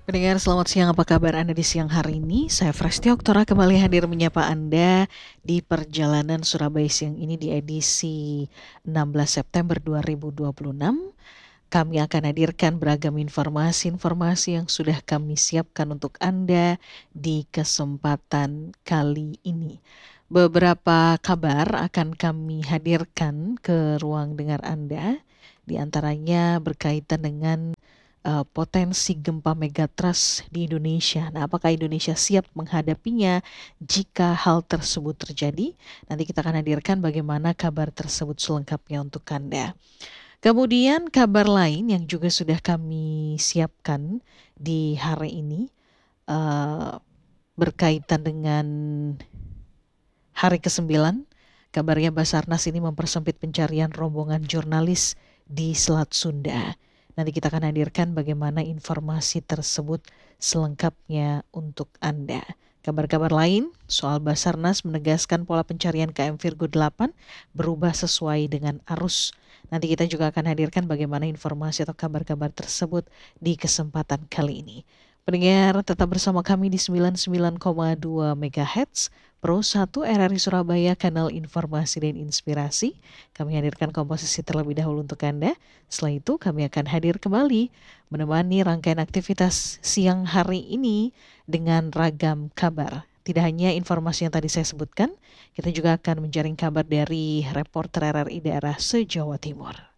Pendengar selamat siang, apa kabar Anda di siang hari ini? Saya Fresti Oktora kembali hadir menyapa Anda di perjalanan Surabaya siang ini di edisi 16 September 2026. Kami akan hadirkan beragam informasi-informasi yang sudah kami siapkan untuk Anda di kesempatan kali ini. Beberapa kabar akan kami hadirkan ke ruang dengar Anda, di antaranya berkaitan dengan potensi gempa megatrust di Indonesia. Nah, apakah Indonesia siap menghadapinya jika hal tersebut terjadi? Nanti kita akan hadirkan bagaimana kabar tersebut selengkapnya untuk Anda. Kemudian kabar lain yang juga sudah kami siapkan di hari ini eh, berkaitan dengan hari ke-9. Kabarnya Basarnas ini mempersempit pencarian rombongan jurnalis di Selat Sunda. Nanti kita akan hadirkan bagaimana informasi tersebut selengkapnya untuk Anda. Kabar-kabar lain soal Basarnas menegaskan pola pencarian KM Virgo 8 berubah sesuai dengan arus. Nanti kita juga akan hadirkan bagaimana informasi atau kabar-kabar tersebut di kesempatan kali ini. Pendengar tetap bersama kami di 99,2 MHz Pro 1 RRI Surabaya, kanal informasi dan inspirasi. Kami hadirkan komposisi terlebih dahulu untuk Anda. Setelah itu kami akan hadir kembali menemani rangkaian aktivitas siang hari ini dengan ragam kabar. Tidak hanya informasi yang tadi saya sebutkan, kita juga akan menjaring kabar dari reporter RRI daerah se-Jawa Timur.